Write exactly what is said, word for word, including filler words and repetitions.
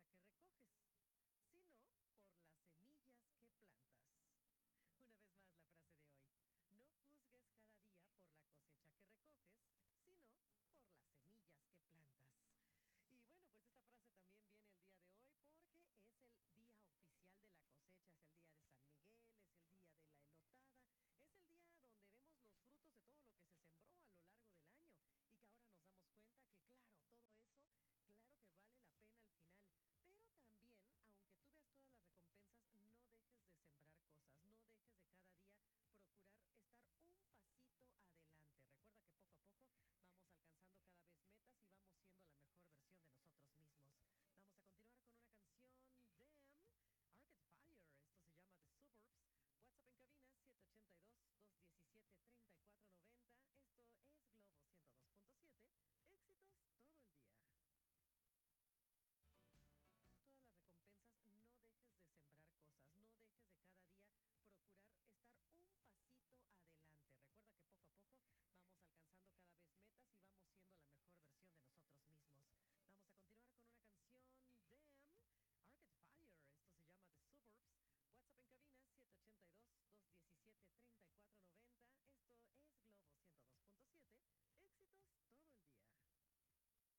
que recoges, sino por las semillas que plantas. Una vez más la frase de hoy. No juzgues cada día por la cosecha que recoges, sino por las semillas que plantas. Y bueno, pues esta frase también viene el día de hoy porque es el día oficial de la cosecha, es el día de San Miguel, es el día de la elotada, es el día donde vemos los frutos de todo lo que se sembró a lo largo del año y que ahora nos damos cuenta que claro, todo eso, claro que vale la pena al final. Pero también, aunque tú veas todas las recompensas, no dejes de sembrar cosas, no dejes de cada día procurar estar un pasito adelante. Recuerda que poco a poco vamos alcanzando cada vez metas y vamos siendo la mejor versión de nosotros mismos. Vamos a continuar con una canción de Arcade Fire. Esto se llama The Suburbs. WhatsApp en cabina siete ocho dos, dos uno siete, tres cuatro nueve cero. Esto es Globo ciento dos punto siete. Éxitos todo el día. Todas las recompensas, no dejes de sembrar cosas, no dejes de cada día procurar estar un pasito adelante.